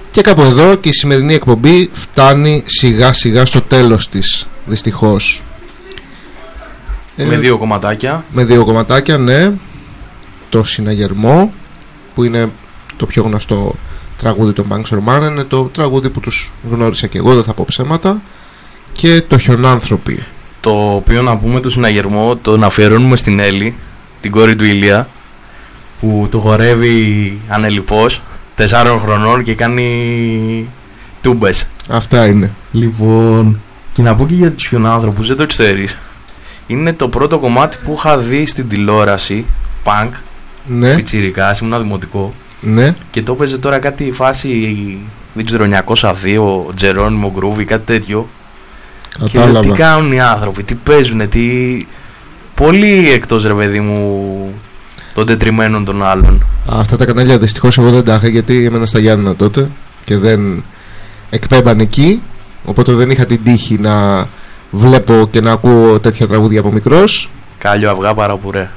Και κάπου εδώ και η σημερινή εκπομπή φτάνει σιγά σιγά στο τέλος της, δυστυχώς. Με δύο κομματάκια. Με δύο κομματάκια, ναι. Το Συναγερμό, που είναι το πιο γνωστό τραγούδι των Banks or Man, είναι το τραγούδι που τους γνώρισα και εγώ, δεν θα πω ψέματα. Και το Χιονάνθρωποι. Το οποίο, να πούμε, το Συναγερμό τον αφιερώνουμε στην Έλλη, την κόρη του Ηλία, που το χορεύει ανελιπώς, 4 χρονών και κάνει τούμπες. Αυτά είναι. Λοιπόν, και να πω και για τους Χιονάνθρωπους, δεν το ξέρεις. Είναι το πρώτο κομμάτι που είχα δει στην τηλεόραση, punk, ναι. πιτσιρικάς, ήμουν δημοτικό. Ναι. Και το έπαιζε τώρα κάτι φάση, δεν ξέρω, 902, Τζερόνιμο Γκρούβι, κάτι τέτοιο. Κατάλαβα. Και λέω, τι κάνουν οι άνθρωποι, τι παίζουνε, τι... Πολύ εκτός, ρε παιδί μου, των τετριμένων των άλλων. Αυτά τα κανάλια δυστυχώς εγώ δεν τα είχα, γιατί έμενα στα Γιάννηνα τότε και δεν εκπέμπαν εκεί. Οπότε δεν είχα την τύχη να βλέπω και να ακούω τέτοια τραγούδια από μικρός. Κάλιο αυγά παραπουρέ.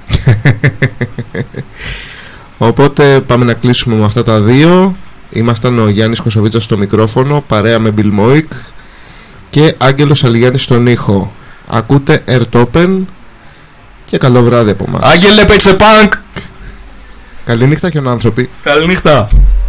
Οπότε πάμε να κλείσουμε με αυτά τα δύο. Ήμασταν ο Γιάννης Κοσοβίτσας στο μικρόφωνο, παρέα με Bill Moik και Άγγελος Αλιγιάννης στον ήχο. Ακούτε Airtopen και καλό βράδυ από εμάς. Άγγελε, παίξε πανκ! Καληνύχτα, Χιονάνθρωποι. Καληνύχτα.